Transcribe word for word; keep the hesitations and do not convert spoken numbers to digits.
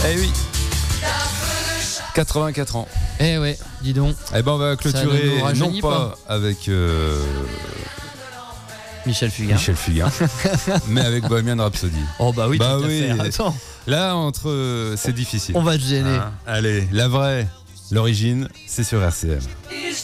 Eh oui. quatre-vingt-quatre ans. Eh ouais, dis donc. Eh ben on va clôturer non pas, pas avec euh, Michel Fugain. Michel Fugain, mais avec Bohemian Rhapsody. Oh bah oui, bah tout à oui. fait. Attends. Là entre euh, c'est difficile. On va te gêner. Hein, allez, la vraie, l'origine, c'est sur R C M.